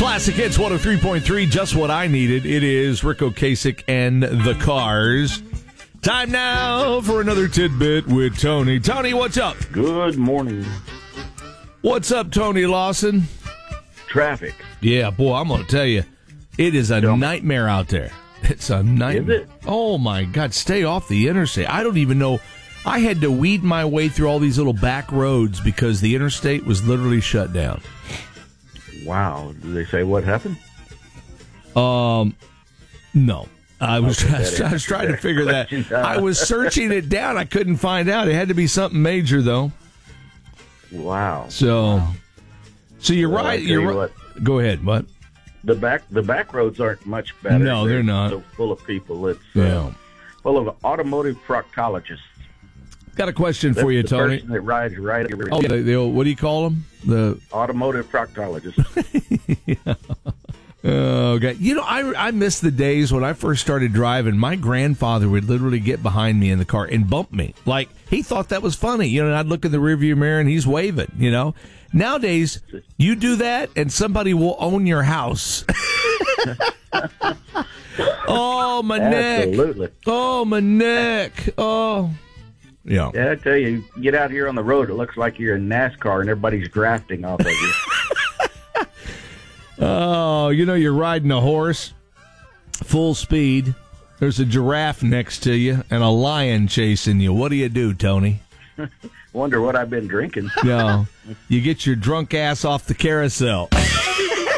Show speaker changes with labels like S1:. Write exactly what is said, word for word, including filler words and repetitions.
S1: Classic Hits one oh three point three, just what I needed. It is Rick Ocasek and the Cars. Time now for another tidbit with Tony. Tony, what's up?
S2: Good morning.
S1: What's up, Tony Lawson?
S2: Traffic.
S1: Yeah, boy, I'm going to tell you, it is a
S2: Tell me.
S1: nightmare out there. It's a nightmare.
S2: Is it?
S1: Oh, my God. Stay off the interstate. I don't even know. I had to weed my way through all these little back roads because the interstate was literally shut down.
S2: Wow. Did they say what happened?
S1: Um, no. I was,
S2: Okay,
S1: I was, I was trying to figure that. I was searching it down. I couldn't find out. It had to be something major, though.
S2: Wow.
S1: So,
S2: wow.
S1: so you're
S2: Well,
S1: right.
S2: I tell
S1: You're
S2: you
S1: right.
S2: what.
S1: Go ahead. What?
S2: The back the back roads aren't much better.
S1: No, they're not.
S2: So full of people. It's
S1: Yeah.
S2: uh, full of automotive proctologists.
S1: Got a question
S2: That's
S1: for you,
S2: the
S1: Tony.
S2: person that rides right every
S1: Oh, the, the, what do you call them? The
S2: automotive proctologist.
S1: yeah. Oh, God. You know, I, I miss the days when I first started driving. My grandfather would literally get behind me in the car and bump me. Like, he thought that was funny. You know, and I'd look in the rearview mirror and he's waving, you know. Nowadays, you do that and somebody will own your house. Oh, my neck.
S2: Absolutely.
S1: Oh, my neck. Oh. Yeah.
S2: Yeah, I tell you, you get out here on the road, it looks like you're in NASCAR and everybody's drafting off of you.
S1: Oh, you know, you're riding a horse, full speed. There's a giraffe next to you and a lion chasing you. What do you do, Tony?
S2: Wonder what I've been drinking.
S1: No, you get your drunk ass off the carousel.